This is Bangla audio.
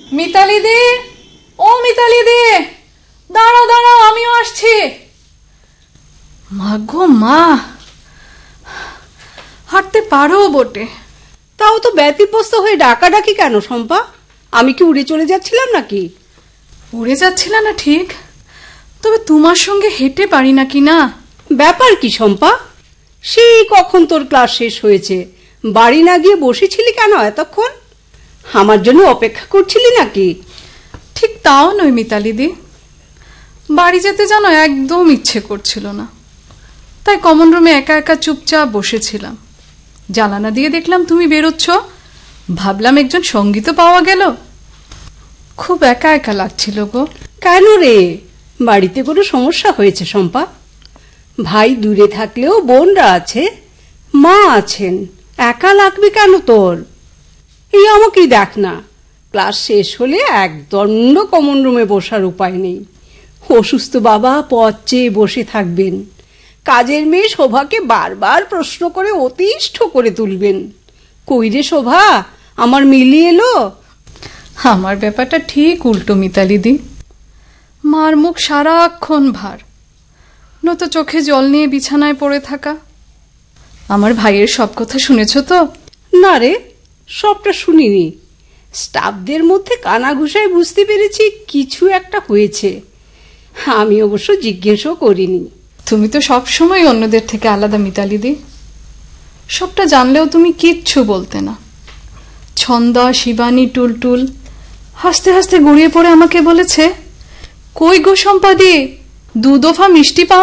মিতালি দি, ও মিতালি দি, দাঁড়াও দাঁড়াও, আমিও আসছি। মা গো মা, হাঁটতে পারো বটে, তাও তো ব্যতিব্যস্ত হয়ে ডাকাডাকি কেন শম্পা? আমি কি উড়ে চলে যাচ্ছিলাম নাকি? উড়ে যাচ্ছিল না ঠিক, তবে তোমার সঙ্গে হেঁটে পারি নাকি না। ব্যাপার কি শম্পা? সেই কখন তোর ক্লাস শেষ হয়েছে, বাড়ি না গিয়ে বসেছিলি কেন এতক্ষণ? আমার জন্য অপেক্ষা করছিলি নাকি? ঠিক তাও নয় মিতালি দি, বাড়ি যেতে জানো একদম ইচ্ছে করছিল না, তাই কমন রুমে একা একা চুপচাপ বসেছিলাম। জানালা দিয়ে দেখলাম তুমি বেরোচ্ছ, ভাবলাম একজন সঙ্গী তো পাওয়া গেল। খুব একা একা লাগছিল গো। কেন রে, বাড়িতে কোনো সমস্যা হয়েছে শম্পা? ভাই দূরে থাকলেও বোনরা আছে, মা আছেন, একা লাগবে কেন তোর? এই আমাকেই দেখ না, ক্লাস শেষ হলে একদণ্ড কমন রুমে বসার উপায় নেই। অসুস্থ বাবা পথ চেয়ে বসে থাকবেন, কাজের মেয়ে শোভাকে বারবার প্রশ্ন করে অতিষ্ঠ করে তুলবেন। কই রে শোভা, আমার মিলিয়ে এলো? আমার ব্যাপারটা ঠিক উল্টো মিতালি দি, মার মুখ সারাক্ষণ ভার, নয়তো চোখে জল নিয়ে বিছানায় পড়ে থাকা। আমার ভাইয়ের সব কথা শুনেছ তো? না রে, সবটা শুনিনি। স্টাফদের মধ্যে কানাঘুষায় বুঝতে পেরেছি কিছু একটা হয়েছে, আমি অবশ্য জিজ্ঞেসও করিনি। তুমি তো সব সময় অন্যদের থেকে আলাদা মিতালি দি, সবটা জানলেও তুমি কিচ্ছু বলতে না। ছন্দা, শিবানী, টুলটুল হাসতে হাসতে গড়িয়ে পড়ে আমাকে বলেছে, কই গো সম্পাদি, 2 দফা মিষ্টি পাও